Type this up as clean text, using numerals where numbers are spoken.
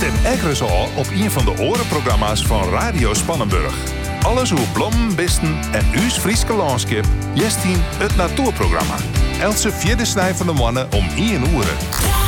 Let ekkeris al op een van de orenprogramma's van Radio Spannenburg. Alles hoe blommen, bisten en uws Frieske landschap. Jestien het natuurprogramma. Else vierde snij van de mannen om 1 uur.